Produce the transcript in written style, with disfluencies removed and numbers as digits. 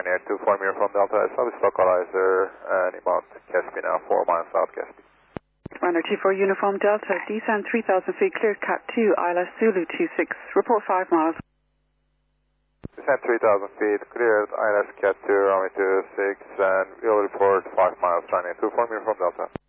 Ryanair 24 Mir from Delta, service localizer, and inbound Caspi now, 4 miles south Caspi. Ryanair 24 Uniform Delta, descend 3,000 feet, cleared Cat 2, ILS Zulu 26, report 5 miles. Descend 3,000 feet, cleared ILS Cat 2, runway 26, and we'll report 5 miles, Ryanair 24 Mir from Delta.